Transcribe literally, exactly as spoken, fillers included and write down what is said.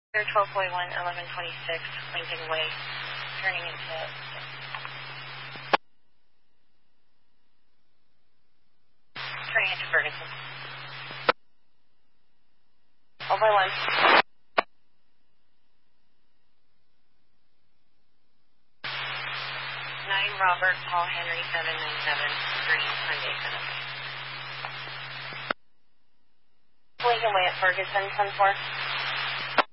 twelve forty-one, eleven twenty-six, Lincoln Way, turning into... Turning into Ferguson. Over one. nine Robert Paul Henry seven nine seven, Green, Sunday, seven. Lincoln Way at Ferguson, ten four.